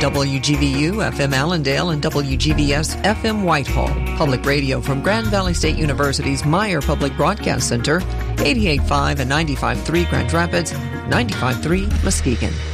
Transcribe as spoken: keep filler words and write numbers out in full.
W G V U F M Allendale and W G V S F M Whitehall. Public radio from Grand Valley State University's Meyer Public Broadcast Center, eighty-eight point five and ninety-five point three Grand Rapids, ninety-five point three Muskegon.